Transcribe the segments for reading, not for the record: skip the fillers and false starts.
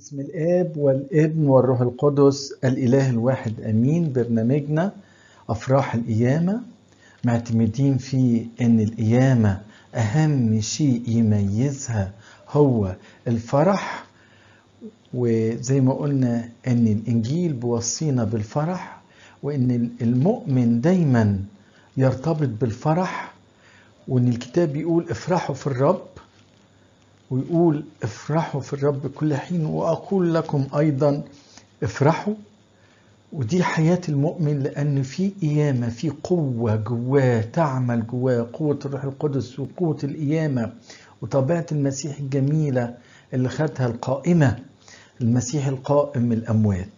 بسم الآب والابن والروح القدس الإله الواحد أمين. برنامجنا أفراح القيامة، معتمدين فيه إن القيامة أهم شيء يميزها هو الفرح. وزي ما قلنا إن الإنجيل بيوصينا بالفرح، وإن المؤمن دايما يرتبط بالفرح، وإن الكتاب بيقول افرحوا في الرب، ويقول افرحوا في الرب كل حين وأقول لكم أيضا افرحوا. ودي حياة المؤمن، لأن في قيامة، في قوة جواه تعمل جواه، قوة الروح القدس وقوة القيامة وطبيعة المسيح الجميلة اللي خدها القائمة، المسيح القائم من الأموات.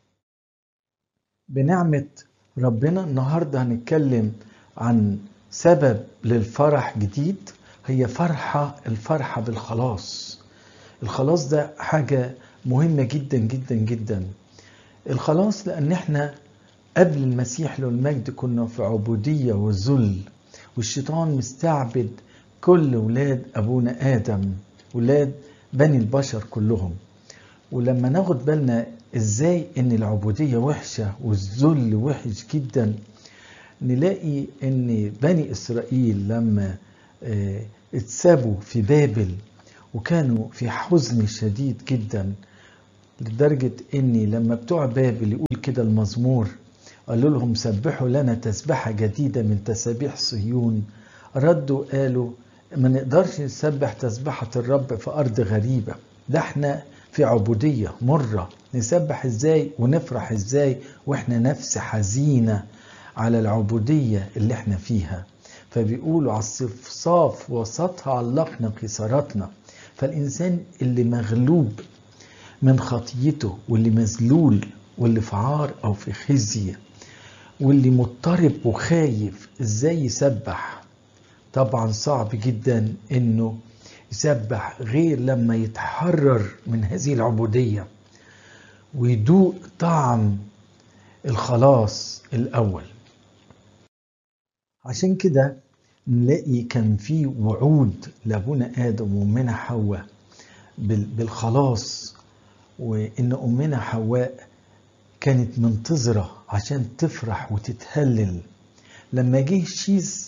بنعمة ربنا النهاردة هنتكلم عن سبب للفرح جديد، هي الفرحة بالخلاص. الخلاص ده حاجة مهمة جدا جدا جدا. الخلاص لأن احنا قبل المسيح له المجد كنا في عبودية وذل، والشيطان مستعبد كل ولاد أبونا آدم، ولاد بني البشر كلهم. ولما ناخد بالنا ازاي ان العبودية وحشة والذل وحش جدا، نلاقي ان بني إسرائيل لما اتسابوا في بابل وكانوا في حزن شديد جدا، لدرجة اني لما بتوع بابل يقول كده المزمور، قالوا لهم سبحوا لنا تسبحة جديدة من تسابيح صهيون، ردوا قالوا ما نقدرش نسبح تسبحة الرب في أرض غريبة، ده احنا في عبودية مرة، نسبح ازاي ونفرح ازاي واحنا نفس حزينة على العبودية اللي احنا فيها. فبيقولوا على الصفصاف وسطها علقنا قيصراتنا. فالإنسان اللي مغلوب من خطيته، واللي مذلول، واللي في عار أو في خزي، واللي مضطرب وخايف، ازاي يسبح؟ طبعا صعب جدا انه يسبح غير لما يتحرر من هذه العبودية ويدوق طعم الخلاص الأول. عشان كده نلاقي كان في وعود لأبونا آدم وأمنا حواء بالخلاص، وإن أمنا حواء كانت منتظرة عشان تفرح وتتهلل. لما جه شيز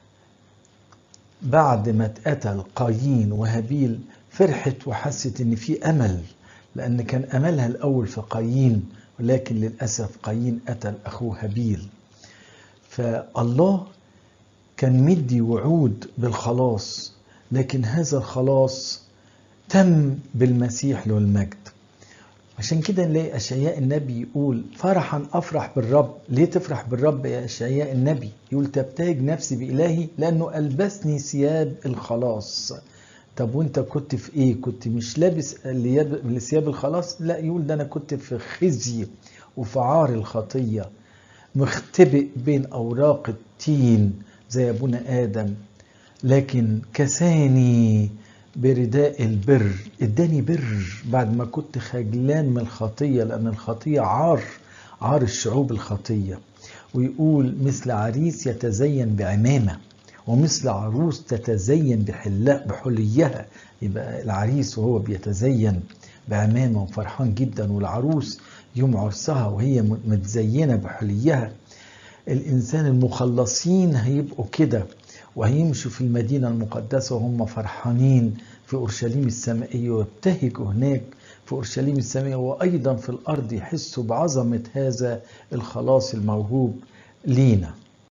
بعد ما اتقتل قايين وهابيل، فرحت وحست ان في امل، لان كان املها الاول في قايين، ولكن للاسف قايين قتل اخوه هابيل. فالله كان مدي وعود بالخلاص، لكن هذا الخلاص تم بالمسيح له المجد. عشان كده نلاقي أشعياء النبي يقول فرحا أفرح بالرب. ليه تفرح بالرب يا أشعياء النبي؟ يقول تبتهج نفسي بإلهي لأنه ألبسني ثياب الخلاص. طب وانت كنت في ايه؟ كنت مش لابس ثياب الخلاص؟ لا، يقول ده أنا كنت في خزي وفي عار الخطية، مختبئ بين أوراق التين زي أبونا آدم، لكن كساني برداء البر، اداني بر بعد ما كنت خجلان من الخطية، لأن الخطية عار الشعوب الخطية. ويقول مثل عريس يتزين بعمامة، ومثل عروس تتزين بحليها. يبقى العريس وهو بيتزين بعمامة وفرحان جدا، والعروس يوم عرسها وهي متزينة بحليها. الإنسان المخلصين هيبقوا كده، وهيمشوا في المدينة المقدسة وهم فرحانين في أورشليم السمائية، ويبتهجوا هناك في أورشليم السمائية، وأيضا في الأرض يحسوا بعظمة هذا الخلاص الموهوب لينا.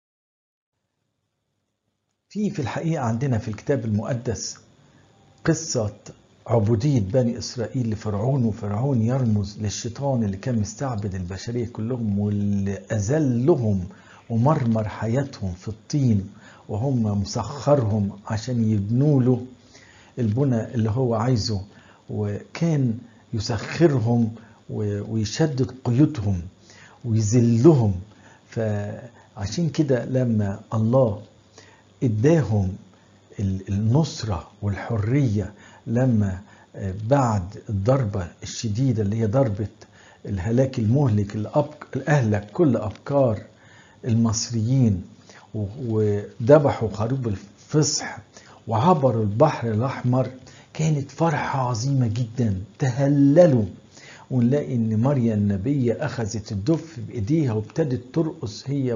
في الحقيقة عندنا في الكتاب المقدس قصة عبودية بني إسرائيل لفرعون، وفرعون يرمز للشيطان اللي كان مستعبد البشرية كلهم، واللي أذلهم ومرمر حياتهم في الطين، وهم مسخرهم عشان يبنوا له البنى اللي هو عايزه، وكان يسخرهم ويشدد قيودهم ويذلهم. فعشان كده لما الله اداهم النصرة والحرية، لما بعد الضربة الشديدة اللي هي ضربة الهلاك المهلك اللي أهلك كل أبكار المصريين، وذبحوا خروف الفصح وعبروا البحر الأحمر، كانت فرحة عظيمة جدا، تهللوا ونلاقي ان مريم النبية اخذت الدف بايديها وابتدت ترقص هي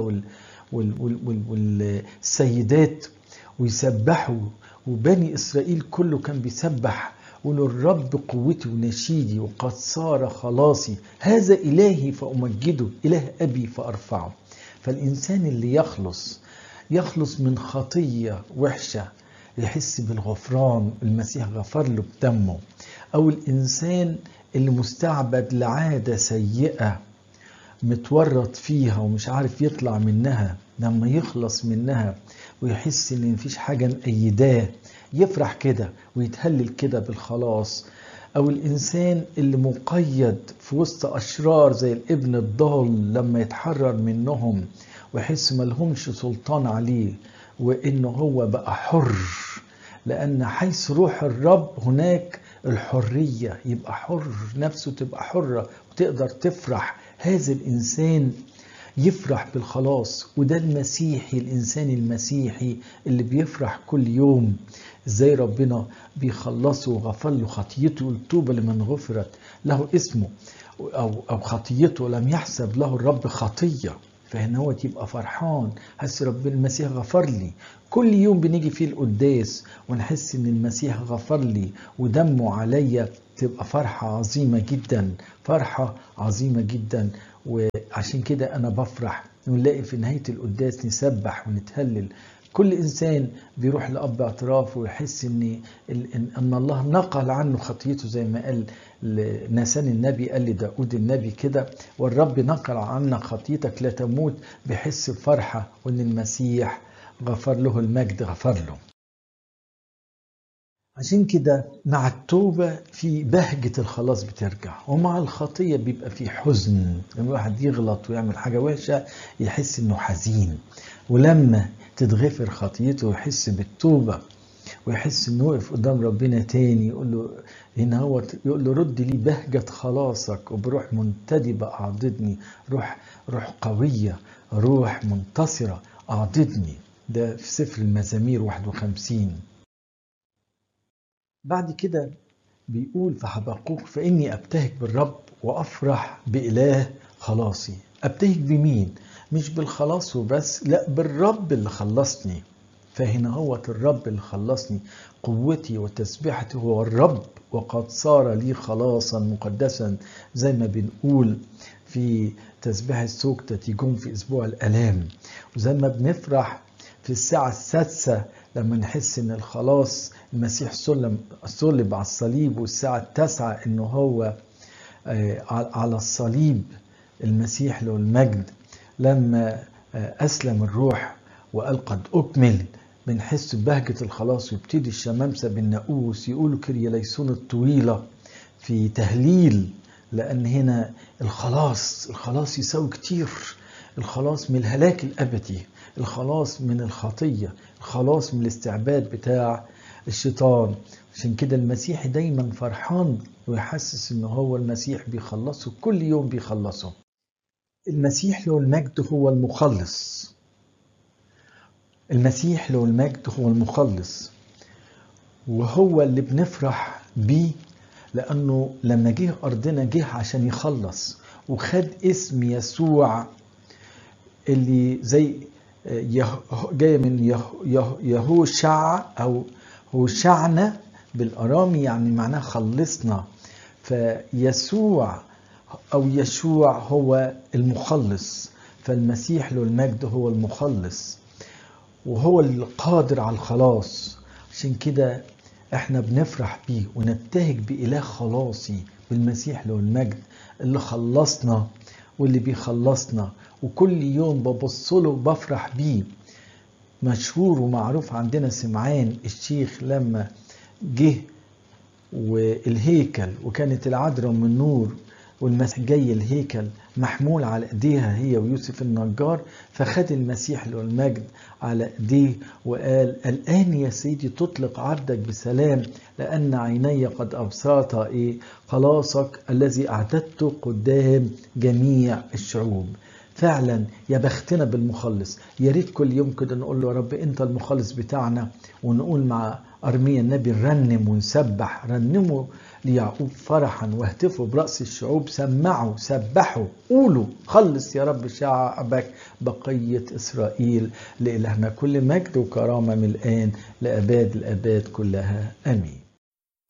والسيدات ويسبحوا، وبني اسرائيل كله كان بيسبح قولوا الرب قوتي ونشيدي وقد صار خلاصي، هذا إلهي فأمجده، إله أبي فأرفعه. فالإنسان اللي يخلص من خطية وحشة يحس بالغفران، المسيح غفر له بدمه. أو الإنسان اللي مستعبد لعادة سيئة متورط فيها ومش عارف يطلع منها، لما يخلص منها ويحس ان مفيش حاجة مأيداه يفرح كده ويتهلل كده بالخلاص. او الانسان اللي مقيد في وسط اشرار زي الابن الضال لما يتحرر منهم ويحس ملهمش سلطان عليه وانه هو بقى حر، لان حيث روح الرب هناك الحرية، يبقى حر، نفسه تبقى حرة وتقدر تفرح. هذا الإنسان يفرح بالخلاص، وده المسيحي، الإنسان المسيحي اللي بيفرح كل يوم ازاي ربنا بيخلصه وغفر له خطيته. التوبة لمن غفرت له اسمه أو خطيته لم يحسب له الرب خطية، فهنا هو تبقى فرحان، حس ربنا المسيح غفر لي. كل يوم بنيجي فيه القداس ونحس ان المسيح غفر لي ودمه عليا، تبقى فرحة عظيمة جدا، فرحة عظيمة جدا. وعشان كده انا بفرح ونلاقي في نهاية القداس نسبح ونتهلل. كل انسان بيروح لأب اعتراف ويحس ان الله نقل عنه خطيته، زي ما قال ناسان النبي، قال لداود النبي كده، والرب نقل عنك خطيتك لا تموت، بحس بفرحة وان المسيح غفر له، المجد غفر له. عشان كده مع التوبة في بهجة الخلاص بترجع، ومع الخطية بيبقى في حزن. لما الواحد يغلط ويعمل حاجة وحشة يحس انه حزين، ولما تتغفر خطيته يحس بالتوبة ويحس انه وقف قدام ربنا تاني، يقول له هنا هو، يقول له رد لي بهجة خلاصك وبروح منتدبة اعضدني، روح قوية، روح منتصرة اعضدني. ده في سفر المزامير 51. بعد كده بيقول في حبقوق فإني أبتهج بالرب وأفرح بإله خلاصي. أبتهج بمين؟ مش بالخلاص وبس، لا، بالرب اللي خلصني. فهنا هو الرب اللي خلصني، قوتي وتسبيحتي هو الرب، وقد صار لي خلاصا مقدسا، زي ما بنقول في تسبيح السوكتة تيجون في أسبوع الآلام. وزي ما بنفرح في الساعة السادسة لما نحس ان الخلاص المسيح صلب على الصليب، والساعة التاسعة انه هو على الصليب المسيح له المجد لما أسلم الروح وقال قد أكمل، بنحس ببهجة الخلاص. ويبتدي الشمامسة بالناقوس يقولوا كرياليسون الطويلة في تهليل، لأن هنا الخلاص يساوي كتير. الخلاص من الهلاك الأبدي، الخلاص من الخطية، الخلاص من الاستعباد بتاع الشيطان. عشان كده المسيح دايما فرحان ويحسس انه هو المسيح بيخلصه، كل يوم بيخلصه. المسيح له المجد هو المخلص، المسيح له المجد هو المخلص، وهو اللي بنفرح بيه، لأنه لما جه أرضنا جه عشان يخلص، وخد اسم يسوع اللي زي جاي من يهوشع أو هوشعنا بالأرامي، يعني معناه خلصنا. فيسوع أو يشوع هو المخلص، فالمسيح له المجد هو المخلص وهو القادر على الخلاص. عشان كده احنا بنفرح بيه ونبتهج بإله خلاصي، بالمسيح له المجد اللي خلصنا واللي بيخلصنا، وكل يوم ببص له بفرح بيه. مشهور ومعروف عندنا سمعان الشيخ لما جه والهيكل وكانت العذراء من نور والمسيح جاي الهيكل محمول على ايديها هي ويوسف النجار، فخد المسيح له المجد على ايديه وقال الآن يا سيدي تطلق عبدك بسلام، لأن عيني قد أبصرت خلاصك الذي أعددته قدام جميع الشعوب. فعلا يا بختنا بالمخلص. يا ريت كل يوم كده نقول له يا رب انت المخلص بتاعنا، ونقول مع أرميا النبي نرنم ونسبح، رنموا ليعقوب فرحا، واهتفوا برأس الشعوب، سمعوا سبحوا قولوا خلص يا رب شعبك بقية إسرائيل. لإلهنا كل مجد وكرامة من الآن لأباد الآباد كلها، آمين.